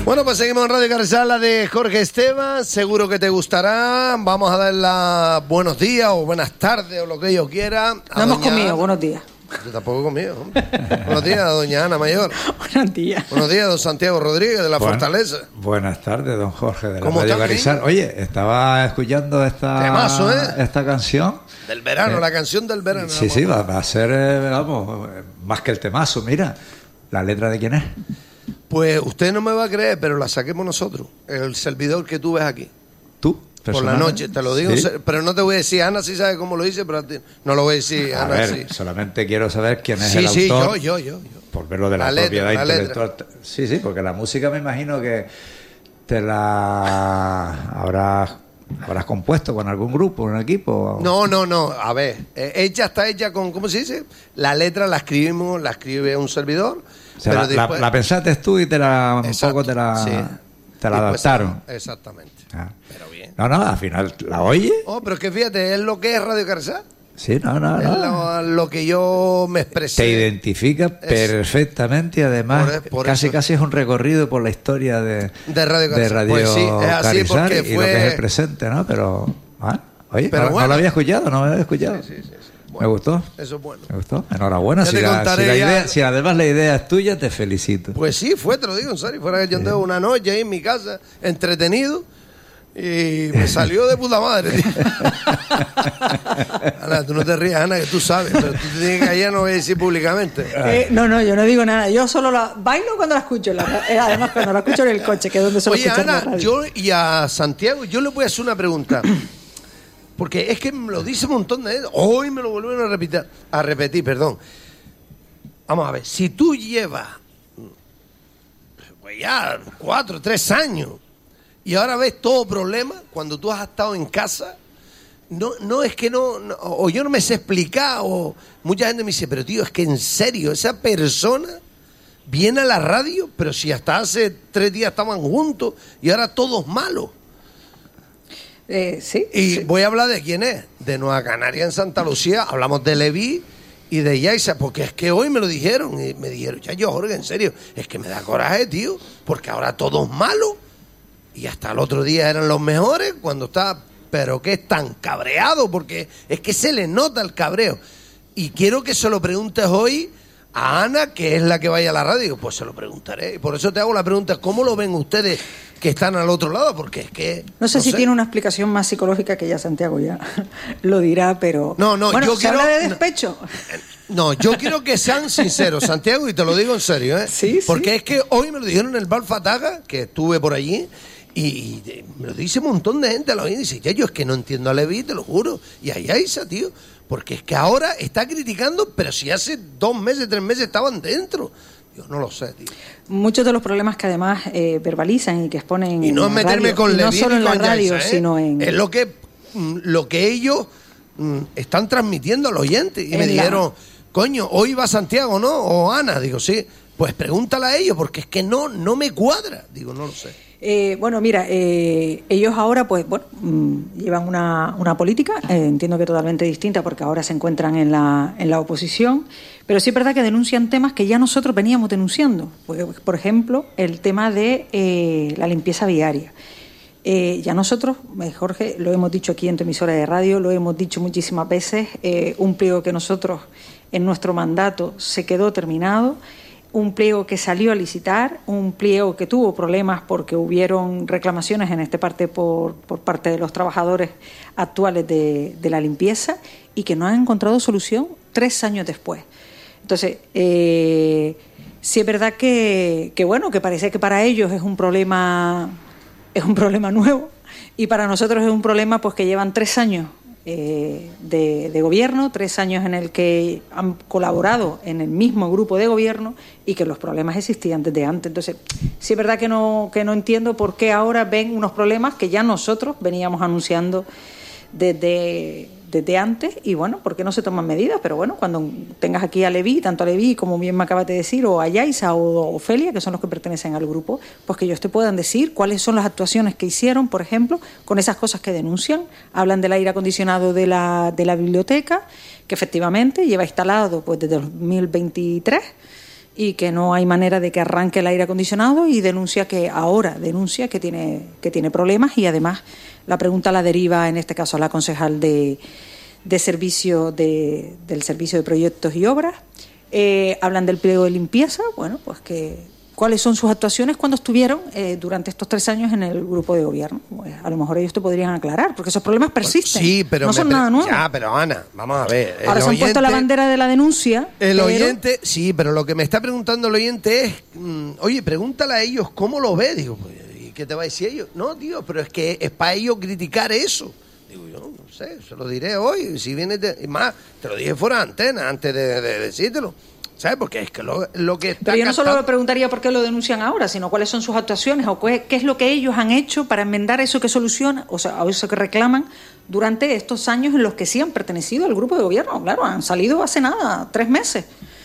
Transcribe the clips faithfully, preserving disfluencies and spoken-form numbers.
Bueno, pues seguimos en Radio Carrizal, la de Jorge Esteban. Seguro que te gustará. Vamos a dar los buenos días o buenas tardes o lo que ellos quieran. No hemos comido, buenos días. Yo tampoco he comido. Buenos días, doña Ana Mayor. Buenos días. Buenos días, don Santiago Rodríguez de la Bueno, Fortaleza. Buenas tardes, don Jorge de la ¿Cómo Radio está, Carrizal. cariño? Oye, estaba escuchando esta, Temazo, ¿eh? esta canción. Del verano, Eh, la canción del verano. Sí, sí, va, va a ser, eh, vamos, eh, más que el temazo. Mira, ¿la letra de quién es? Pues usted no me va a creer, pero la saquemos nosotros. El servidor que tú ves aquí. ¿Tú? Por la personalmente. noche, te lo digo, ¿Sí? pero no te voy a decir. Ana sí sabe cómo lo hice, pero a ti no lo voy a decir. A Ana ver, sí. solamente quiero saber quién es Sí, el sí, autor. yo, yo, yo. yo. Por verlo de la, La letra, propiedad la letra. intelectual. Sí, sí, porque la música me imagino que te la habrás, habrás compuesto con algún grupo, un equipo. No, no, no. A ver, eh, hecha está hecha con, ¿cómo se dice? La letra la escribimos, la escribe un servidor. O sea, pero la, después- la- la pensaste tú y te la, un Exacto, poco te la, sí. te la Después- adaptaron. Exactamente. Ah. Pero bien. No, no, al final la oye. Oh, pero es que fíjate, es lo que es Radio Carrizal. Sí, no, no, Es no. lo, lo que yo me expresé. Te identifica perfectamente y además Por- por casi eso. casi es un recorrido por la historia de, De Radio Carrizal. Radio Pues sí, es así Carrizal porque y fue- lo que es el presente, ¿no? Pero, ah, oye, Pero no, no bueno. lo había escuchado, no lo había escuchado. Sí, sí, sí, sí. Me Bueno, gustó. Eso es bueno. Me gustó. Enhorabuena. Ya Si, te la- contaré si la ya- idea, si además la idea es tuya, te felicito. Pues sí, fue, te lo digo en serio. Fuera que yo andaba una noche ahí en mi casa, entretenido, y me salió de puta madre, tío. Ana, tú no te rías, Ana, que tú sabes, pero tú te tienes que callar, no voy a decir públicamente. Eh, no, no, yo no digo nada. Yo solo la bailo cuando la escucho. La, eh, además, cuando la escucho en el coche, que es donde suelo Oye, escuchar la Ana, radio. yo y a Santiago, yo le voy a hacer una pregunta. Porque es que me lo dice un montón de veces. Hoy me lo vuelven a repetir, a repetir, perdón. Vamos a ver, si tú llevas pues ya cuatro, tres años y ahora ves todo problema cuando tú has estado en casa, no, no es que no, no, o yo no me sé explicar, o mucha gente me dice, pero tío, es que en serio, esa persona viene a la radio, pero si hasta hace tres días estaban juntos y ahora todos malos. Eh, sí. Y sí. voy a hablar de quién es, de Nueva Canaria en Santa Lucía, hablamos de Leví y de Yaisa, porque es que hoy me lo dijeron, y me dijeron, ya yo, Jorge, en serio, es que me da coraje, tío, porque ahora todos malos, y hasta el otro día eran los mejores, cuando está, pero que es tan cabreado, porque es que se le nota el cabreo. Y quiero que se lo preguntes hoy a Ana, que es la que vaya a la radio. Pues se lo preguntaré. Y por eso te hago la pregunta, ¿cómo lo ven ustedes que están al otro lado? Porque es que... No sé si tiene una explicación más psicológica, que ya Santiago ya lo dirá, pero... No, no, bueno, yo ¿se quiero- habla de despecho? No, yo quiero que sean sinceros, Santiago, y te lo digo en serio, ¿eh? Sí, sí. Porque es que hoy me lo dijeron en el Bar Fataga, que estuve por allí, y, y me lo dice un montón de gente a la oída, y dice, ya yo es que no entiendo a Leví, te lo juro, y a Yaisa, tío, porque es que ahora está criticando, pero si hace dos meses, tres meses estaban dentro. Yo no lo sé, tío. Muchos de los problemas que además eh, verbalizan y que exponen Y no es en la meterme radio, con y Leví no solo ni en la con radio, Yaisa, ¿eh? sino en... Es lo que, mm, lo que ellos mm, están transmitiendo al oyente. Y me En la- dijeron, coño, hoy va Santiago, ¿no? O Ana. Digo, sí. Pues pregúntale a ellos, porque es que no, no me cuadra. Digo, no lo sé. Eh, bueno, mira, eh, ellos ahora pues bueno mm, llevan una, una política, eh, entiendo que totalmente distinta, porque ahora se encuentran en la, en la oposición, pero sí es verdad que denuncian temas que ya nosotros veníamos denunciando. Porque, por ejemplo, el tema de eh, la limpieza viaria. Eh, ya nosotros, eh, Jorge, lo hemos dicho aquí en tu emisora de radio, lo hemos dicho muchísimas veces, eh, un pliego que nosotros en nuestro mandato se quedó terminado, un pliego que salió a licitar, un pliego que tuvo problemas porque hubieron reclamaciones en esta parte por, por parte de los trabajadores actuales de, de la limpieza y que no han encontrado solución tres años después. Entonces, eh, sí es verdad que, que bueno, que parece que para ellos es un problema, es un problema nuevo y para nosotros es un problema pues que llevan tres años Eh, de, de gobierno, tres años en el que han colaborado en el mismo grupo de gobierno y que los problemas existían desde antes. Entonces, sí es verdad que no, que no entiendo por qué ahora ven unos problemas que ya nosotros veníamos anunciando desde, desde antes y bueno, ¿por qué no se toman medidas? Pero bueno, cuando tengas aquí a Leví, tanto a Leví como bien me acabas de decir, o a Yaisa o a Ofelia, que son los que pertenecen al grupo, pues que ellos te puedan decir cuáles son las actuaciones que hicieron, por ejemplo, con esas cosas que denuncian. Hablan del aire acondicionado de la, de la biblioteca, que efectivamente lleva instalado pues desde dos mil veintitrés y que no hay manera de que arranque el aire acondicionado, y denuncia que ahora denuncia que tiene que tiene problemas, y además la pregunta la deriva en este caso a la concejal de, de servicio de, del servicio de proyectos y obras. Eh, hablan del pliego de limpieza, bueno, pues que cuáles son sus actuaciones cuando estuvieron eh, durante estos tres años en el grupo de gobierno. Pues a lo mejor ellos te podrían aclarar, porque esos problemas persisten. Sí, pero no son pre- nada nuevo. Ya, pero Ana, vamos a ver. Ahora se han puesto la bandera de la denuncia. El pero... oyente, sí, pero lo que me está preguntando el oyente es, mmm, oye, pregúntale a ellos cómo lo ve. Digo, pues, ¿y qué te va a decir ellos? No, tío, pero es que es para ellos criticar eso. Digo, yo no sé, se lo diré hoy. Si vienes de... Y más, te lo dije fuera de antena antes de, de decírtelo. ¿Sabes? Porque es que lo, lo que está Pero yo no captando... solo le preguntaría por qué lo denuncian ahora, sino cuáles son sus actuaciones o qué, qué es lo que ellos han hecho para enmendar eso que soluciona, o sea, eso que reclaman durante estos años en los que sí han pertenecido al grupo de gobierno. Claro, han salido hace nada, tres meses.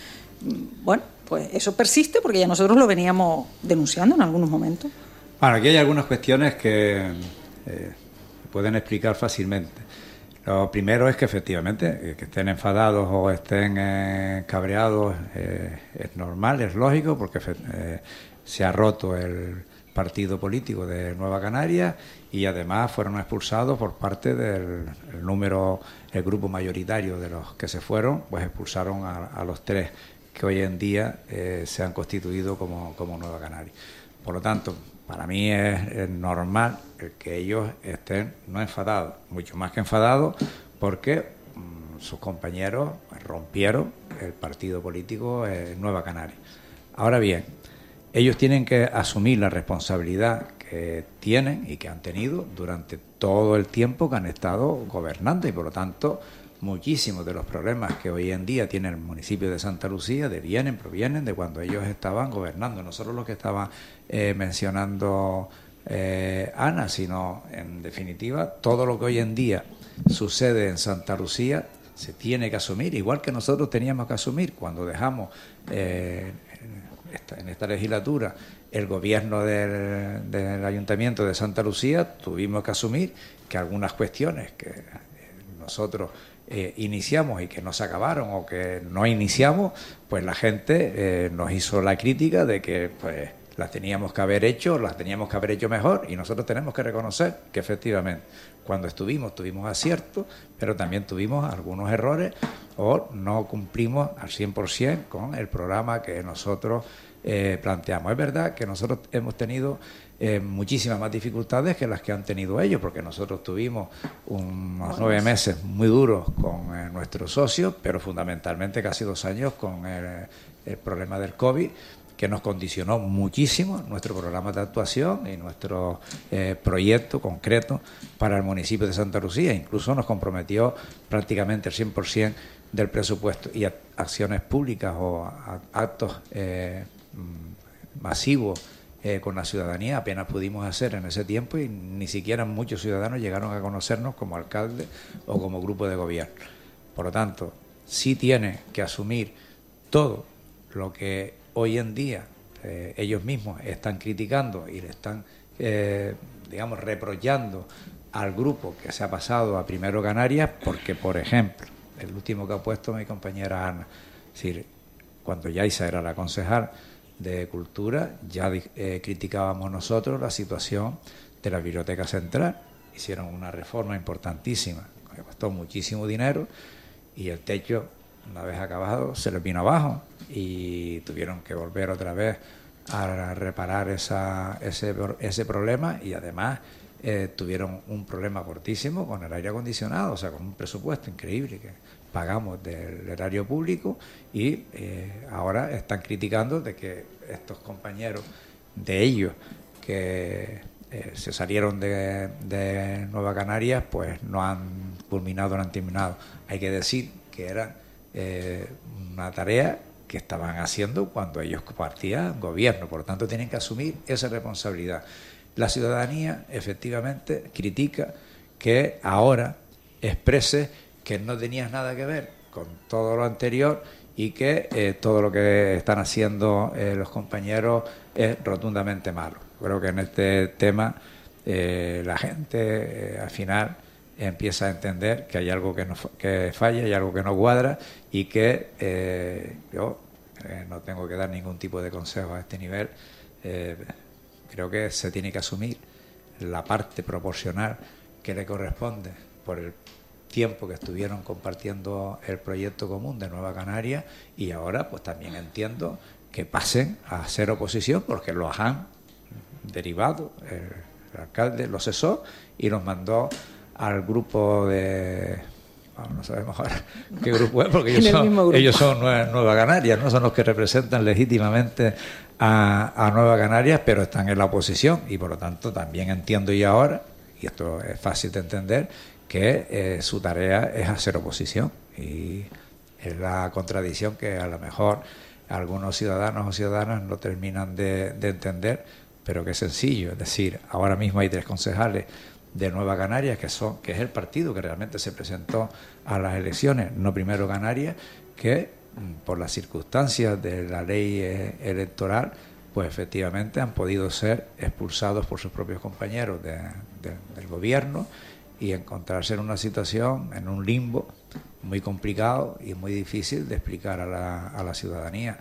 Bueno, pues eso persiste porque ya nosotros lo veníamos denunciando en algunos momentos. Bueno, aquí hay algunas cuestiones que eh, pueden explicar fácilmente. Lo primero es que efectivamente que estén enfadados o estén eh, cabreados eh, es normal, es lógico, porque eh, se ha roto el partido político de Nueva Canarias y además fueron expulsados por parte del el número, el grupo mayoritario de los que se fueron, pues expulsaron a, a los tres que hoy en día eh, se han constituido como, como Nueva Canarias. Por lo tanto, para mí es, es normal que ellos estén no enfadados, mucho más que enfadados, porque mmm, sus compañeros rompieron el partido político en Nueva Canarias. Ahora bien, ellos tienen que asumir la responsabilidad que tienen y que han tenido durante todo el tiempo que han estado gobernando, y por lo tanto muchísimos de los problemas que hoy en día tiene el municipio de Santa Lucía devienen, provienen de cuando ellos estaban gobernando, no solo lo que estaba eh, mencionando eh, Ana, sino en definitiva todo lo que hoy en día sucede en Santa Lucía se tiene que asumir, igual que nosotros teníamos que asumir cuando dejamos eh, en, esta, en esta legislatura el gobierno del, del Ayuntamiento de Santa Lucía, tuvimos que asumir que algunas cuestiones que nosotros Eh, iniciamos y que no se acabaron o que no iniciamos, pues la gente eh, nos hizo la crítica de que pues las teníamos que haber hecho, las teníamos que haber hecho mejor, y nosotros tenemos que reconocer que efectivamente cuando estuvimos tuvimos aciertos, pero también tuvimos algunos errores o no cumplimos al cien por ciento con el programa que nosotros eh, planteamos. Es verdad que nosotros hemos tenido Eh, muchísimas más dificultades que las que han tenido ellos, porque nosotros tuvimos unos nueve meses muy duros con eh, nuestros socios, pero fundamentalmente casi dos años con el, el problema del COVID, que nos condicionó muchísimo nuestro programa de actuación y nuestro eh, proyecto concreto para el municipio de Santa Lucía. Incluso nos comprometió prácticamente el cien por ciento del presupuesto, y a, acciones públicas o a, a actos eh, masivos Eh, con la ciudadanía apenas pudimos hacer en ese tiempo, y ni siquiera muchos ciudadanos llegaron a conocernos como alcalde o como grupo de gobierno. Por lo tanto, sí tiene que asumir todo lo que hoy en día eh, ellos mismos están criticando y le están, eh, digamos, reprochando al grupo que se ha pasado a Primero Canarias, porque, por ejemplo, el último que ha puesto mi compañera Ana, es decir, cuando Yaisa era la concejal de Cultura, ya eh, criticábamos nosotros la situación de la Biblioteca Central. Hicieron una reforma importantísima, que costó muchísimo dinero, y el techo, una vez acabado, se les vino abajo y tuvieron que volver otra vez a reparar esa, ese, ese problema, y además eh, tuvieron un problema fortísimo con el aire acondicionado, o sea, con un presupuesto increíble que pagamos del erario público, y eh, ahora están criticando de que estos compañeros de ellos que eh, se salieron de, de Nueva Canarias pues no han culminado, no han terminado. Hay que decir que era eh, una tarea que estaban haciendo cuando ellos compartían gobierno, por lo tanto tienen que asumir esa responsabilidad. La ciudadanía efectivamente critica que ahora exprese que no tenías nada que ver con todo lo anterior y que eh, todo lo que están haciendo eh, los compañeros es rotundamente malo. Creo que en este tema eh, la gente eh, al final empieza a entender que hay algo que, no, que falla, hay algo que no cuadra, y que eh, yo eh, no tengo que dar ningún tipo de consejo a este nivel. Eh, creo que se tiene que asumir la parte proporcional que le corresponde por el tiempo que estuvieron compartiendo el proyecto común de Nueva Canarias, y ahora pues también entiendo que pasen a ser oposición porque los han derivado, el, el alcalde los cesó y los mandó al grupo de... Bueno, no sabemos ahora qué grupo es, porque ellos son, ellos son Nueva, Nueva Canarias, no son los que representan legítimamente a, a Nueva Canarias, pero están en la oposición, y por lo tanto también entiendo yo ahora, y esto es fácil de entender, que eh, su tarea es hacer oposición, y es la contradicción que a lo mejor algunos ciudadanos o ciudadanas no terminan de, de entender, pero que es sencillo. Es decir, ahora mismo hay tres concejales de Nueva Canarias, que son que es el partido que realmente se presentó a las elecciones, no Primero Canarias, que por las circunstancias de la ley eh, electoral, pues efectivamente han podido ser expulsados por sus propios compañeros de, de, del gobierno, y encontrarse en una situación, en un limbo muy complicado y muy difícil de explicar a la, a la ciudadanía.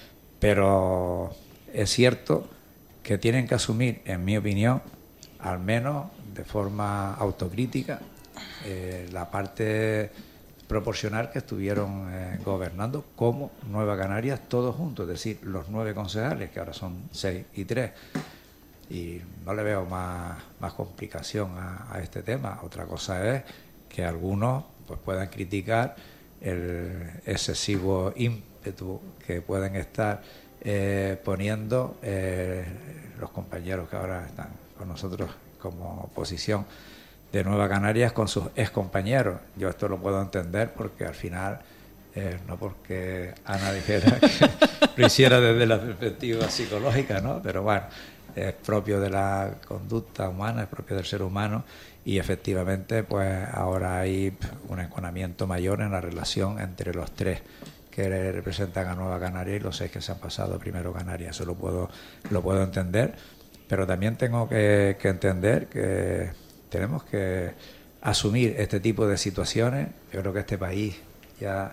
Pero es cierto que tienen que asumir, en mi opinión, al menos de forma autocrítica, eh, la parte proporcional que estuvieron eh, gobernando como Nueva Canarias todos juntos, es decir, los nueve concejales, que ahora son seis y tres. Y no le veo más, más complicación a, a este tema. Otra cosa es que algunos pues puedan criticar el excesivo ímpetu que pueden estar eh, poniendo eh, los compañeros que ahora están con nosotros como oposición de Nueva Canarias con sus ex compañeros. Yo esto lo puedo entender porque al final, eh, no porque Ana dijera que lo hiciera desde la perspectiva psicológica, ¿no? Pero bueno, es propio de la conducta humana, es propio del ser humano, y efectivamente pues ahora hay un enconamiento mayor en la relación entre los tres que representan a Nueva Canarias y los seis que se han pasado a Primero Canarias. Eso lo puedo, lo puedo entender, pero también tengo que, que entender que tenemos que asumir este tipo de situaciones. Yo creo que este país ya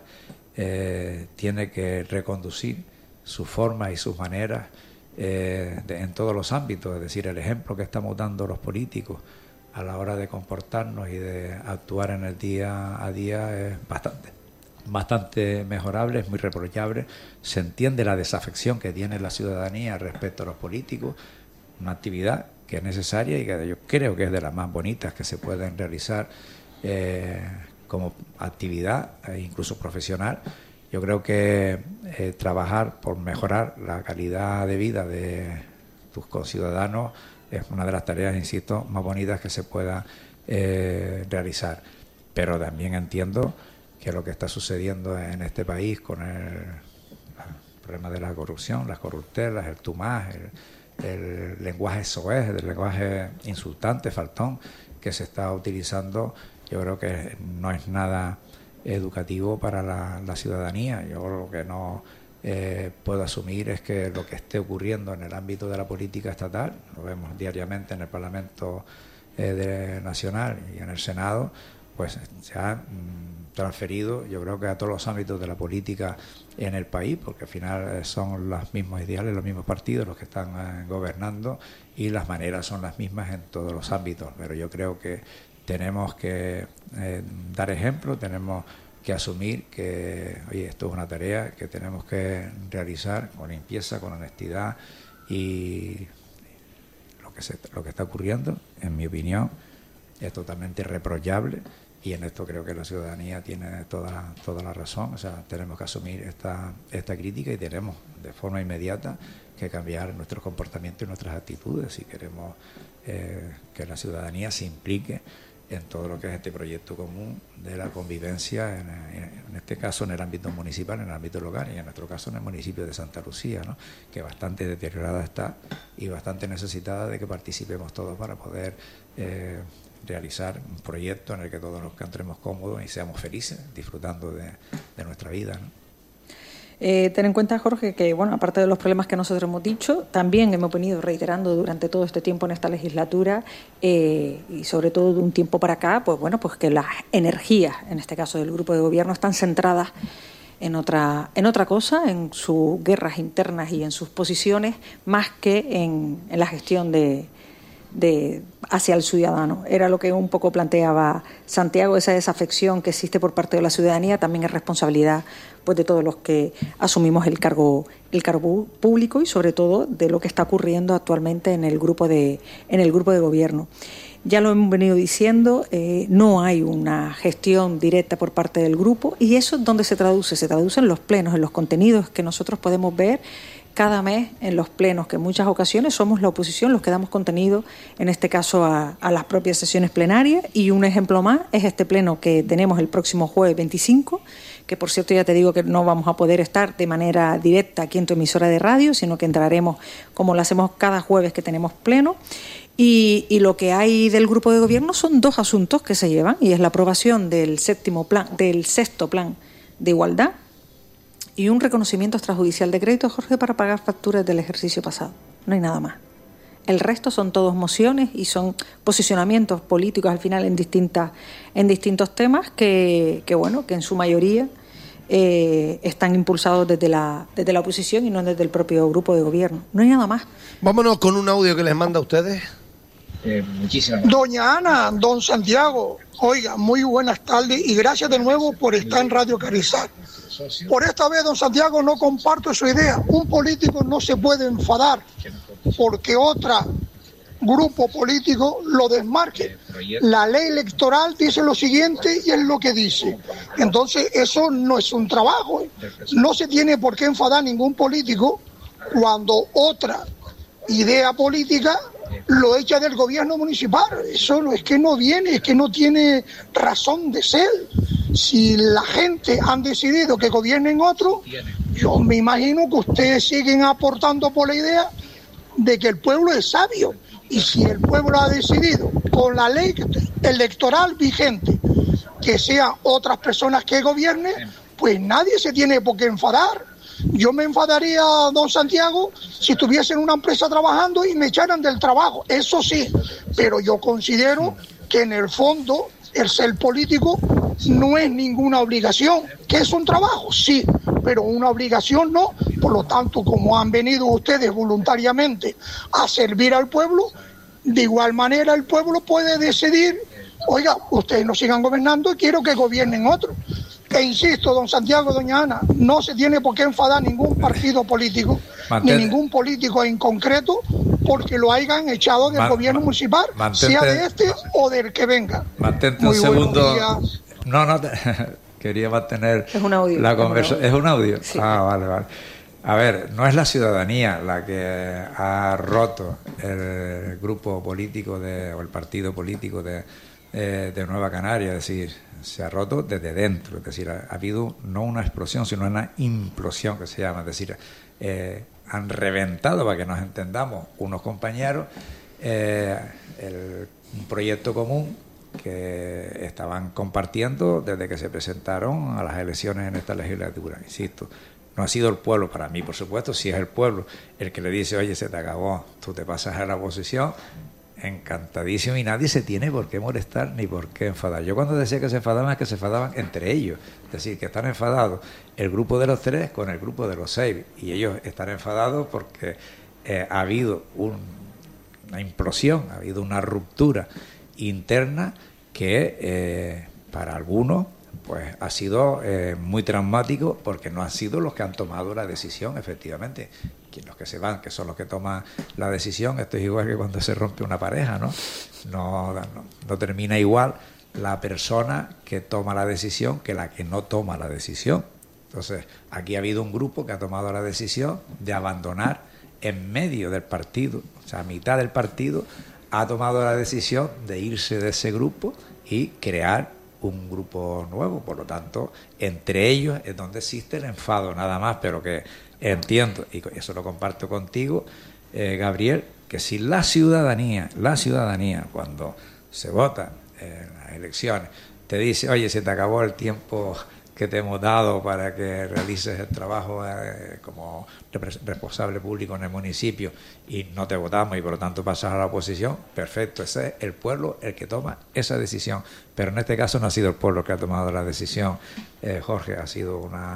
eh, tiene que reconducir sus formas y sus maneras eh, de, en todos los ámbitos. Es decir, el ejemplo que estamos dando los políticos a la hora de comportarnos y de actuar en el día a día es bastante bastante mejorable, es muy reprochable. Se entiende la desafección que tiene la ciudadanía respecto a los políticos, una actividad que es necesaria y que yo creo que es de las más bonitas que se pueden realizar eh, como actividad, eh, incluso profesional. Yo creo que eh, trabajar por mejorar la calidad de vida de tus conciudadanos es una de las tareas, insisto, más bonitas que se pueda eh, realizar. Pero también entiendo que lo que está sucediendo en este país con el, el problema de la corrupción, las corruptelas, el tumás, el, el lenguaje soez, el lenguaje insultante, faltón, que se está utilizando, yo creo que no es nada educativo para la, la ciudadanía. Yo lo que no eh, puedo asumir es que lo que esté ocurriendo en el ámbito de la política estatal, lo vemos diariamente en el Parlamento eh, de, Nacional y en el Senado, pues se ha mm, transferido, yo creo que a todos los ámbitos de la política en el país, porque al final son los mismos ideales, los mismos partidos los que están eh, gobernando, y las maneras son las mismas en todos los ámbitos. Pero yo creo que tenemos que eh, dar ejemplo, tenemos que asumir que, oye, esto es una tarea que tenemos que realizar con limpieza, con honestidad, y lo que se, lo que está ocurriendo, en mi opinión, es totalmente reprochable. Y en esto creo que la ciudadanía tiene toda, toda la razón. O sea, tenemos que asumir esta, esta crítica y tenemos de forma inmediata que cambiar nuestros comportamientos y nuestras actitudes si queremos eh, que la ciudadanía se implique en todo lo que es este proyecto común de la convivencia, en, en este caso en el ámbito municipal, en el ámbito local, y en nuestro caso en el municipio de Santa Lucía, ¿no? Que bastante deteriorada está y bastante necesitada de que participemos todos para poder eh, realizar un proyecto en el que todos nos encontremos cómodos y seamos felices disfrutando de, de nuestra vida, ¿no? Eh, ten en cuenta, Jorge, que bueno, aparte de los problemas que nosotros hemos dicho, también hemos venido reiterando durante todo este tiempo en esta legislatura eh, y sobre todo de un tiempo para acá, pues bueno, pues que las energías, en este caso del grupo de gobierno, están centradas en otra, en otra cosa, en sus guerras internas y en sus posiciones, más que en, en la gestión de, de hacia el ciudadano. Era lo que un poco planteaba Santiago, esa desafección que existe por parte de la ciudadanía también es responsabilidad pues de todos los que asumimos el cargo el cargo público y sobre todo de lo que está ocurriendo actualmente en el grupo de en el grupo de gobierno. Ya lo hemos venido diciendo, eh, no hay una gestión directa por parte del grupo y eso es donde se traduce, se traduce en los plenos, en los contenidos que nosotros podemos ver cada mes en los plenos, que en muchas ocasiones somos la oposición los que damos contenido, en este caso a, a las propias sesiones plenarias, y un ejemplo más es este pleno que tenemos el próximo jueves veinticinco, que por cierto ya te digo que no vamos a poder estar de manera directa aquí en tu emisora de radio, sino que entraremos como lo hacemos cada jueves que tenemos pleno. Y, y lo que hay del grupo de gobierno son dos asuntos que se llevan, y es la aprobación del séptimo plan, del sexto plan de igualdad y un reconocimiento extrajudicial de crédito, Jorge, para pagar facturas del ejercicio pasado. No hay nada más. El resto son todos mociones y son posicionamientos políticos al final en distintas en distintos temas que, que bueno, que en su mayoría eh, están impulsados desde la desde la oposición y no desde el propio grupo de gobierno. No hay nada más. Vámonos con un audio que les manda a ustedes. Eh, muchísimas gracias. Doña Ana, don Santiago, oiga, muy buenas tardes y gracias de nuevo por estar en Radio Carrizal. Por esta vez, don Santiago, no comparto su idea. Un político no se puede enfadar porque otro grupo político lo desmarque. La ley electoral dice lo siguiente y es lo que dice. Entonces, eso no es un trabajo. No se tiene por qué enfadar ningún político cuando otra idea política lo echa del gobierno municipal. Eso no es que no viene, es que no tiene razón de ser. Si la gente han decidido que gobiernen otros, yo me imagino que ustedes siguen aportando por la idea de que el pueblo es sabio. Y si el pueblo ha decidido, con la ley electoral vigente, que sean otras personas que gobiernen, pues nadie se tiene por qué enfadar. Yo me enfadaría, don Santiago, si estuviese en una empresa trabajando y me echaran del trabajo, eso sí, pero yo considero que en el fondo el ser político no es ninguna obligación, que es un trabajo, sí, pero una obligación no. Por lo tanto, como han venido ustedes voluntariamente a servir al pueblo, de igual manera el pueblo puede decidir, oiga, ustedes no sigan gobernando, quiero que gobiernen otros. E insisto, don Santiago, doña Ana, no se tiene por qué enfadar ningún partido político, Mantente. ni ningún político en concreto, porque lo hayan echado del Man, gobierno municipal, Mantente. sea de este o del que venga. Mantente Muy un segundo. No, no, te... quería mantener es un audio, la conversación. ¿Es un audio? Sí. Ah, vale, vale. A ver, no es la ciudadanía la que ha roto el grupo político de, o el partido político de, eh, de Nueva Canaria, es decir, se ha roto desde dentro, es decir, ha, ha habido no una explosión, sino una implosión que se llama, es decir, eh, han reventado, para que nos entendamos, unos compañeros eh, el, un proyecto común que estaban compartiendo desde que se presentaron a las elecciones en esta legislatura. Insisto, no ha sido el pueblo, para mí por supuesto, si es el pueblo el que le dice, oye, se te acabó, tú te pasas a la oposición, encantadísimo, y nadie se tiene por qué molestar ni por qué enfadar. Yo cuando decía que se enfadaban es que se enfadaban entre ellos, es decir, que están enfadados el grupo de los tres con el grupo de los seis, y ellos están enfadados porque eh, ha habido un, una implosión, ha habido una ruptura interna que eh, para algunos pues ha sido eh, muy traumático, porque no han sido los que han tomado la decisión, efectivamente. Los que se van, que son los que toman la decisión, esto es igual que cuando se rompe una pareja, ¿no? No, no, no termina igual la persona que toma la decisión que la que no toma la decisión. Entonces, aquí ha habido un grupo que ha tomado la decisión de abandonar en medio del partido, o sea, a mitad del partido, ha tomado la decisión de irse de ese grupo y crear un grupo nuevo. Por lo tanto, entre ellos es donde existe el enfado, nada más, pero que entiendo, y eso lo comparto contigo, eh, Gabriel, que si la ciudadanía, la ciudadanía, cuando se vota en las elecciones, te dice, oye, se te acabó el tiempo que te hemos dado para que realices el trabajo eh, como responsable público en el municipio y no te votamos y por lo tanto pasas a la oposición, perfecto, ese es el pueblo el que toma esa decisión, pero en este caso no ha sido el pueblo el que ha tomado la decisión, eh, Jorge, ha sido una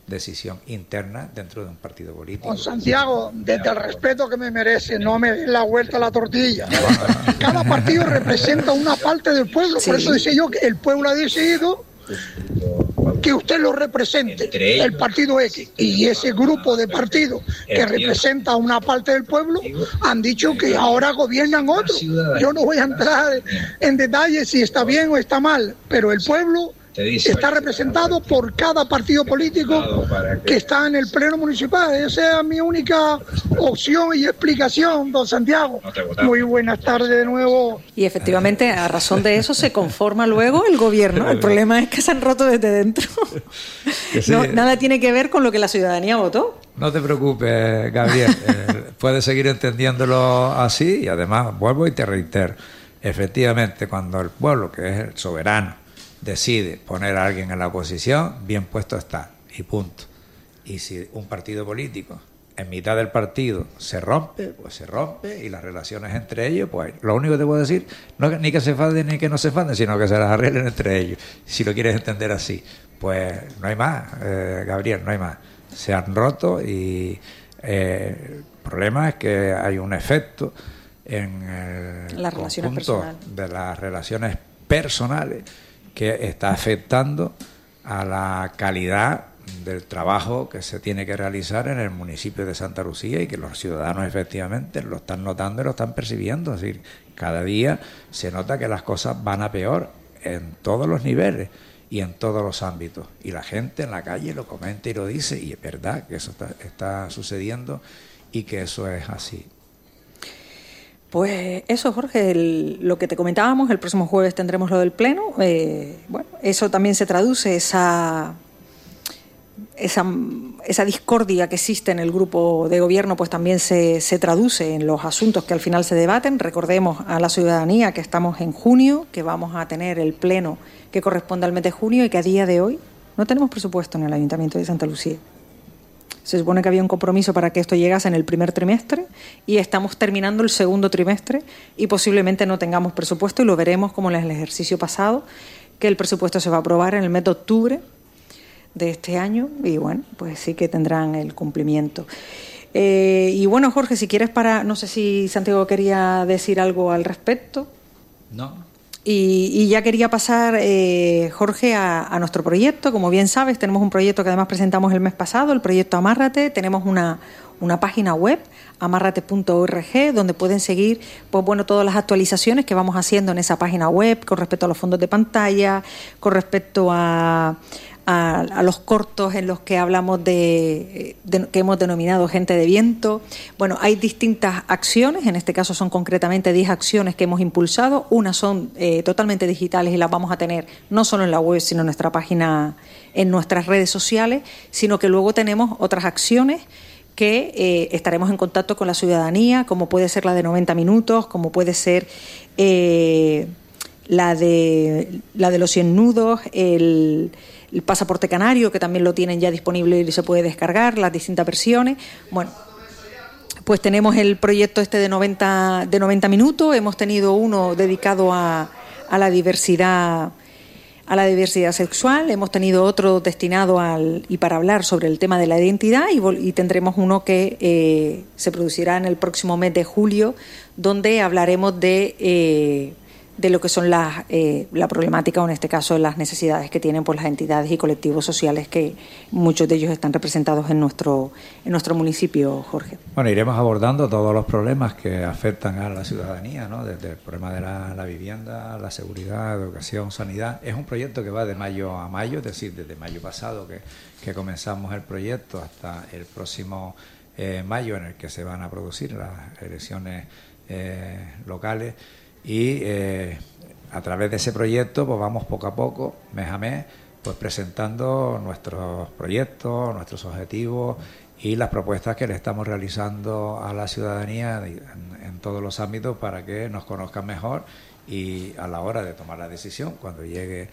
decisión interna dentro de un partido político. Don Santiago, desde el respeto que me merece, no me den la vuelta a la tortilla. Cada partido representa una parte del pueblo, sí. Por eso decía yo que el pueblo ha decidido que usted lo represente, el partido X, y ese grupo de partidos que representa una parte del pueblo han dicho que ahora gobiernan otros. Yo no voy a entrar en detalles si está bien o está mal, pero el pueblo está representado por cada partido político que está en el pleno municipal. Esa es mi única opción y explicación, don Santiago. Muy buenas tardes de nuevo. Y efectivamente, a razón de eso se conforma luego el gobierno. El problema es que se han roto desde dentro. Sí. No, nada tiene que ver con lo que la ciudadanía votó. No te preocupes, Gabriel. eh, puedes seguir entendiéndolo así y además vuelvo y te reitero. Efectivamente, cuando el pueblo, que es el soberano, decide poner a alguien en la oposición, bien puesto está, y punto. Y si un partido político en mitad del partido se rompe, pues se rompe, y las relaciones entre ellos, pues lo único que te puedo decir, no ni que se faden ni que no se faden, sino que se las arreglen entre ellos, si lo quieres entender así. Pues no hay más, eh, Gabriel, no hay más. Se han roto y eh, el problema es que hay un efecto en el las relaciones conjunto personales. de las relaciones personales que está afectando a la calidad del trabajo que se tiene que realizar en el municipio de Santa Lucía y que los ciudadanos efectivamente lo están notando y lo están percibiendo. Es decir, cada día se nota que las cosas van a peor en todos los niveles y en todos los ámbitos. Y la gente en la calle lo comenta y lo dice, y es verdad que eso está, está sucediendo y que eso es así. Pues eso, Jorge, el, lo que te comentábamos, el próximo jueves tendremos lo del Pleno. Eh, bueno, eso también se traduce, esa, esa, esa discordia que existe en el grupo de gobierno, pues también se, se traduce en los asuntos que al final se debaten. Recordemos a la ciudadanía que estamos en junio, que vamos a tener el Pleno que corresponde al mes de junio y que a día de hoy no tenemos presupuesto en el Ayuntamiento de Santa Lucía. Se supone que había un compromiso para que esto llegase en el primer trimestre y estamos terminando el segundo trimestre y posiblemente no tengamos presupuesto, y lo veremos como en el ejercicio pasado, que el presupuesto se va a aprobar en el mes de octubre de este año y bueno, pues sí que tendrán el cumplimiento. Eh, y bueno, Jorge, si quieres para... No sé si Santiago quería decir algo al respecto. No. Y, y ya quería pasar, eh, Jorge, a, a nuestro proyecto. Como bien sabes, tenemos un proyecto que además presentamos el mes pasado, el proyecto Amárrate. Tenemos una, una página web, amárrate punto org, donde pueden seguir pues bueno, todas las actualizaciones que vamos haciendo en esa página web con respecto a los fondos de pantalla, con respecto a... A, a los cortos en los que hablamos de, de que hemos denominado Gente de Viento. Bueno, hay distintas acciones, en este caso son concretamente diez acciones que hemos impulsado. Unas son eh, totalmente digitales y las vamos a tener no solo en la web, sino en nuestra página, en nuestras redes sociales, sino que luego tenemos otras acciones que eh, estaremos en contacto con la ciudadanía, como puede ser la de noventa minutos, como puede ser eh, la de la de los cien nudos, el el pasaporte canario, que también lo tienen ya disponible y se puede descargar, las distintas versiones. Bueno, pues tenemos el proyecto este de noventa, de noventa minutos, hemos tenido uno dedicado a, a la diversidad a la diversidad sexual, hemos tenido otro destinado al y para hablar sobre el tema de la identidad y, y tendremos uno que eh, se producirá en el próximo mes de julio, donde hablaremos de... Eh, de lo que son las, eh, la problemática, o en este caso las necesidades que tienen pues, las entidades y colectivos sociales, que muchos de ellos están representados en nuestro, en nuestro municipio, Jorge. Bueno, iremos abordando todos los problemas que afectan a la ciudadanía, ¿no? Desde el problema de la, la vivienda, la seguridad, educación, sanidad. Es un proyecto que va de mayo a mayo, es decir, desde mayo pasado que, que comenzamos el proyecto hasta el próximo eh, mayo, en el que se van a producir las elecciones eh, locales. Y eh, a través de ese proyecto pues vamos poco a poco, mes a mes, pues presentando nuestros proyectos, nuestros objetivos y las propuestas que le estamos realizando a la ciudadanía en, en todos los ámbitos para que nos conozcan mejor y a la hora de tomar la decisión, cuando llegue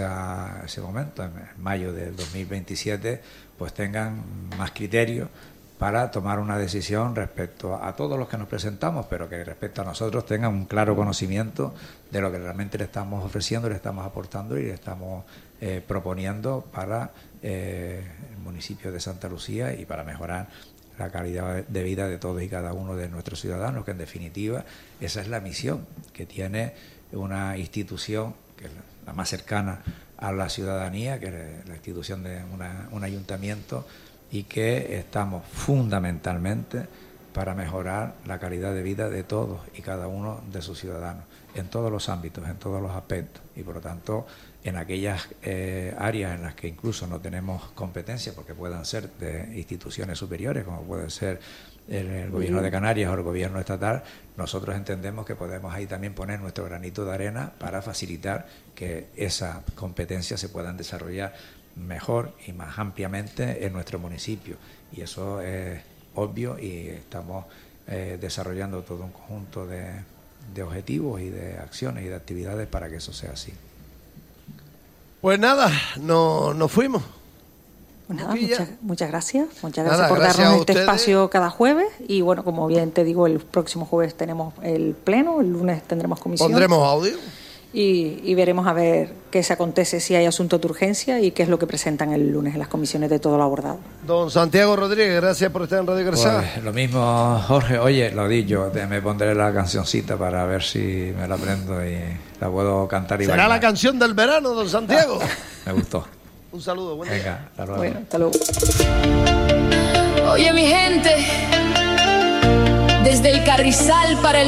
esa, ese momento, en mayo del dos mil veintisiete, pues tengan más criterio para tomar una decisión respecto a todos los que nos presentamos, pero que respecto a nosotros tengan un claro conocimiento de lo que realmente le estamos ofreciendo, le estamos aportando y le estamos eh, proponiendo para eh, el municipio de Santa Lucía y para mejorar la calidad de vida de todos y cada uno de nuestros ciudadanos, que en definitiva esa es la misión que tiene una institución que es la más cercana a la ciudadanía, que es la institución de una, un ayuntamiento, y que estamos fundamentalmente para mejorar la calidad de vida de todos y cada uno de sus ciudadanos, en todos los ámbitos, en todos los aspectos, y por lo tanto en aquellas eh, áreas en las que incluso no tenemos competencia, porque puedan ser de instituciones superiores, como puede ser el, el Gobierno de Canarias o el Gobierno estatal, nosotros entendemos que podemos ahí también poner nuestro granito de arena para facilitar que esas competencias se puedan desarrollar mejor y más ampliamente en nuestro municipio, y eso es obvio, y estamos eh, desarrollando todo un conjunto de, de objetivos y de acciones y de actividades para que eso sea así. Pues nada, no, nos fuimos. Pues nada, muchas, muchas gracias. Muchas Nada, gracias por gracias darnos a este ustedes. espacio cada jueves. Y bueno, como bien te digo, el próximo jueves tenemos el pleno, el lunes tendremos comisión. Pondremos audio. Y, y veremos a ver qué se acontece, si hay asunto de urgencia y qué es lo que presentan el lunes en las comisiones de todo lo abordado. Don Santiago Rodríguez, gracias por estar en Radio Cresal. Pues lo mismo, Jorge. Oye, lo di yo, me pondré la cancioncita para ver si me la aprendo y la puedo cantar y Será bailar. la canción del verano, don Santiago. Me gustó. Un saludo, buen día. Venga, hasta luego. Bueno, hasta luego. Oye, mi gente, desde el Carrizal para el